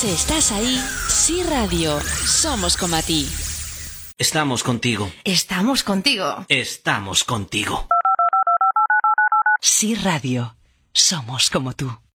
Si estás ahí, Sí Radio, somos como a ti. Estamos contigo. Estamos contigo. Estamos contigo. Sí Radio, somos como tú.